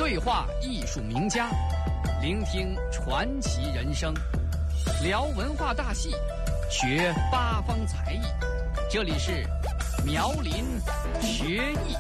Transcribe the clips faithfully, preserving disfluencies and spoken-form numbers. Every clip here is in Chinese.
对话艺术名家，聆听传奇人生，聊文化大戏，学八方才艺。这里是苗林学艺。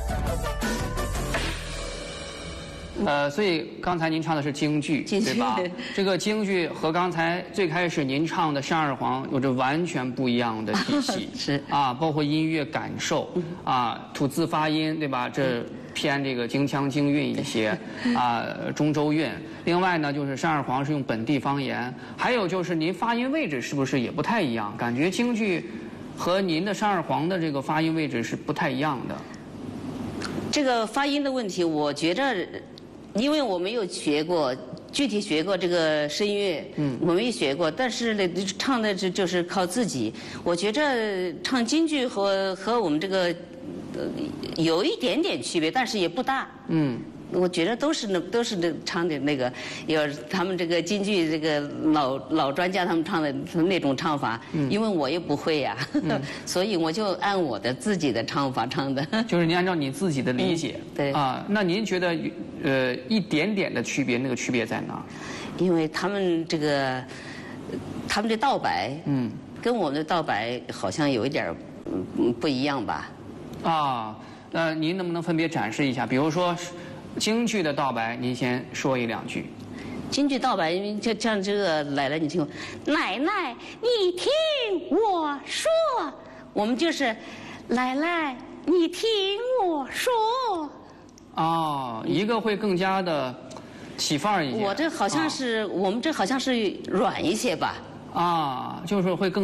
呃，所以刚才您唱的是京剧，对吧？这个京剧和刚才最开始您唱的《山二黄》有着完全不一样的体系， 是啊，包括音乐感受，啊，吐字发音，对吧？这偏这个京腔京韵一些，啊，中州韵。另外呢，就是《山二黄》是用本地方言，还有就是您发音位置是不是也不太一样？感觉京剧和您的《山二黄》的这个发音位置是不太一样的。 这个发音的问题，我觉着。因为我没有学过，具体学过这个声乐，嗯，我没学过，但是呢，唱的这就是靠自己。我觉着唱京剧和和我们这个呃有一点点区别，但是也不大，嗯。我觉得都是那都是那唱的那个，有他们这个京剧这个老老专家他们唱的那种唱法，嗯、因为我也不会呀、啊嗯，所以我就按我的自己的唱法唱的。 就是您按照你自己的理解， 嗯、对啊，那您觉得呃一点点的区别，那个区别在哪？ 因为他们这个他们的道白，嗯，跟我们的道白好像有一点嗯不一样吧？ 啊，那您能不能分别展示一下？比如说。京剧的道白，您先说一两句。 京剧道白，就像这个奶奶，你听，奶奶，你听我说，我们就是奶奶，你听我说。 哦，一个会更加的起范儿一些。 我这好像是、哦、我们这好像是软一些吧？ 啊，就是会更。